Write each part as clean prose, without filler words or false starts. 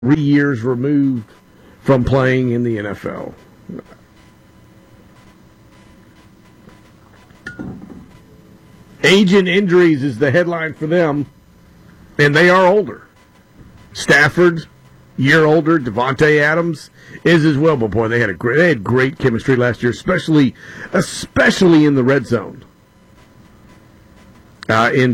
3 years removed from playing in the NFL. Age and injuries is the headline for them, and they are older. Stafford, year older. Davante Adams is as well. But boy, they had great chemistry last year, especially in the red zone. In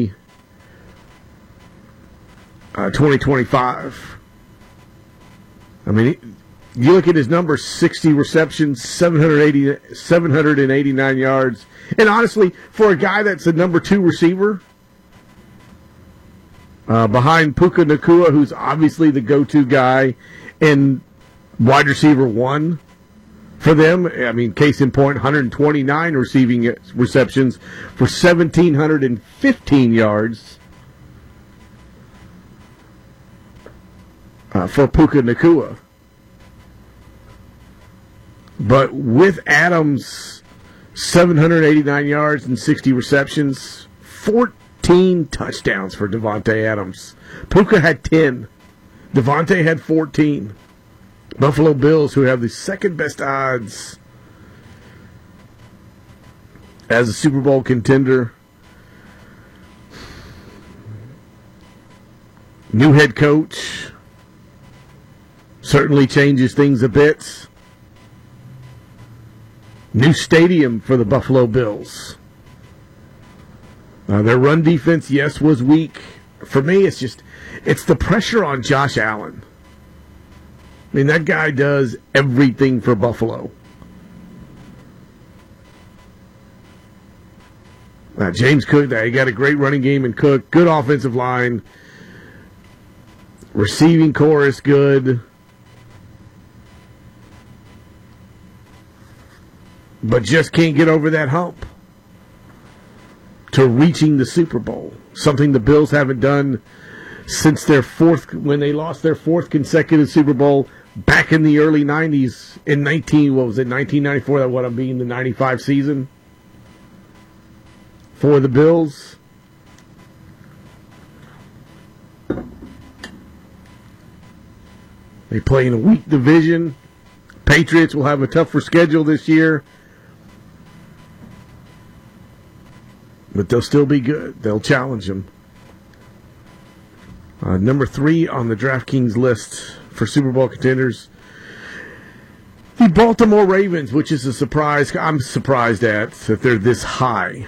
2025. I mean, you look at his numbers: 60 receptions, 789 yards. And honestly, for a guy that's a number 2 receiver, behind Puka Nacua, who's obviously the go-to guy, and wide receiver 1 for them, I mean, case in point, 129 receiving receptions for 1,715 yards for Puka Nacua. But with Adams, 789 yards and 60 receptions, 14 touchdowns for Davante Adams. Puka had 10. Davante had 14. Buffalo Bills, who have the second best odds as a Super Bowl contender. New head coach certainly changes things a bit. New stadium for the Buffalo Bills. Their run defense, yes, was weak. For me, it's the pressure on Josh Allen. I mean, that guy does everything for Buffalo. James Cook, he got a great running game in Cook. Good offensive line. Receiving core is good. But just can't get over that hump to reaching the Super Bowl. Something the Bills haven't done since when they lost their 4th consecutive Super Bowl back in the early 90s in 1994, that would have been the 95 season for the Bills. They play in a weak division. Patriots will have a tougher schedule this year. But they'll still be good. They'll challenge them. Number 3 on the DraftKings list for Super Bowl contenders, the Baltimore Ravens, which is a surprise. I'm surprised that they're this high.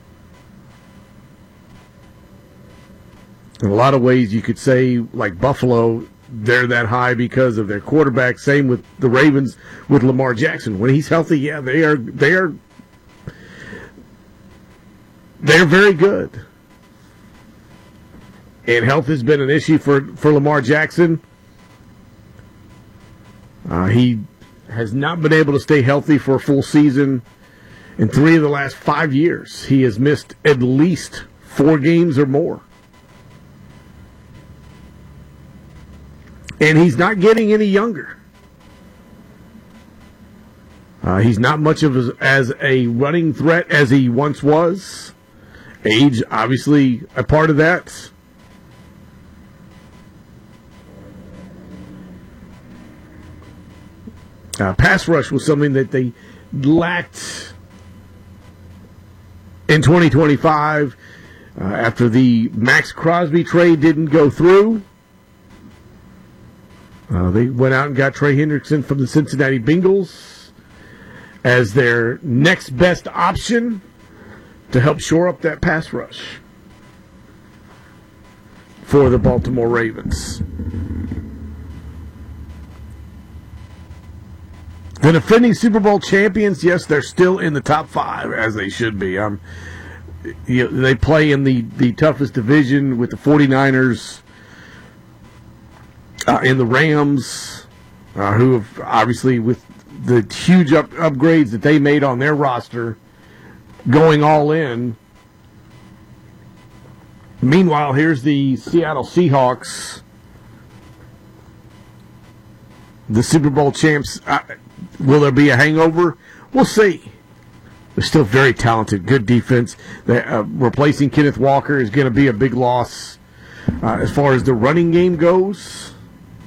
In a lot of ways, you could say, like Buffalo, they're that high because of their quarterback. Same with the Ravens with Lamar Jackson. When he's healthy, yeah, they're very good. And health has been an issue for Lamar Jackson. He has not been able to stay healthy for a full season. In 3 of the last 5 years, he has missed at least 4 games or more. And he's not getting any younger. He's not much of as a running threat as he once was. Age, obviously, a part of that. Pass rush was something that they lacked in 2025 after the Max Crosby trade didn't go through. They went out and got Trey Hendrickson from the Cincinnati Bengals as their next best option to help shore up that pass rush for the Baltimore Ravens. The defending Super Bowl champions, yes, they're still in the top 5, as they should be. They play in the toughest division with the 49ers and the Rams, who have obviously, with the huge upgrades that they made on their roster, going all in. Meanwhile, here's the Seattle Seahawks, the Super Bowl champs. Will there be a hangover? We'll see. They're still very talented, good defense. Replacing Kenneth Walker is going to be a big loss as far as the running game goes.